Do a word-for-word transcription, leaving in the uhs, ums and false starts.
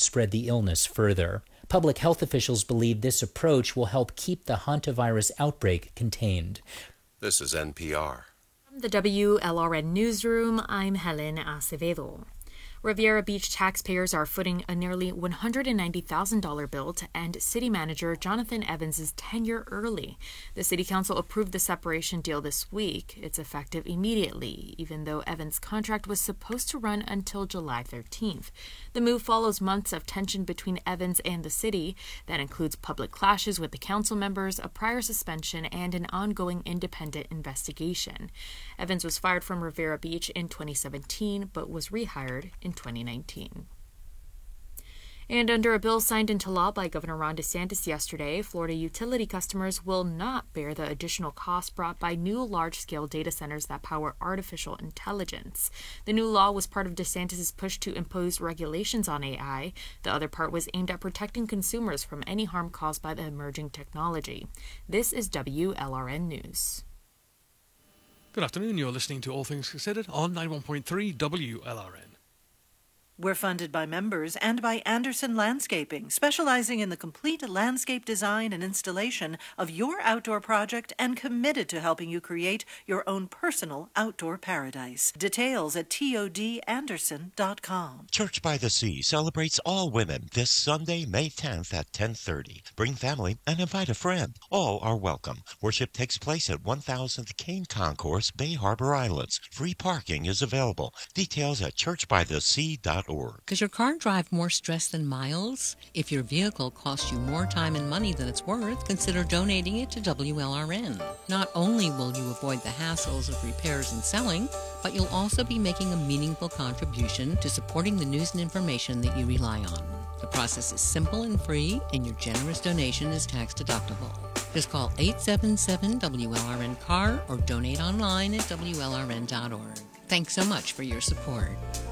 spread the illness further. Public health officials believe this approach will help keep the hantavirus outbreak contained. This is N P R. From the W L R N Newsroom, I'm Helen Acevedo. Riviera Beach taxpayers are footing a nearly one hundred ninety thousand dollars bill to end city manager Jonathan Evans' tenure early. The city council approved the separation deal this week. It's effective immediately, even though Evans' contract was supposed to run until July thirteenth. The move follows months of tension between Evans and the city. That includes public clashes with the council members, a prior suspension, and an ongoing independent investigation. Evans was fired from Riviera Beach in twenty seventeen, but was rehired in twenty nineteen. And under a bill signed into law by Governor Ron DeSantis yesterday, Florida utility customers will not bear the additional costs brought by new large-scale data centers that power artificial intelligence. The new law was part of DeSantis' push to impose regulations on A I. The other part was aimed at protecting consumers from any harm caused by the emerging technology. This is W L R N News. Good afternoon. You're listening to All Things Considered on ninety-one point three W L R N. We're funded by members and by Anderson Landscaping, specializing in the complete landscape design and installation of your outdoor project and committed to helping you create your own personal outdoor paradise. Details at tod anderson dot com. Church by the Sea celebrates all women this Sunday, May tenth at ten thirty. Bring family and invite a friend. All are welcome. Worship takes place at one thousandth Kane Concourse, Bay Harbor Islands. Free parking is available. Details at church by the sea dot org. Does your car drive more stress than miles? If your vehicle costs you more time and money than it's worth, consider donating it to W L R N. Not only will you avoid the hassles of repairs and selling, but you'll also be making a meaningful contribution to supporting the news and information that you rely on. The process is simple and free, and your generous donation is tax deductible. Just call eight seven seven W L R N C A R or donate online at W L R N dot org. Thanks so much for your support.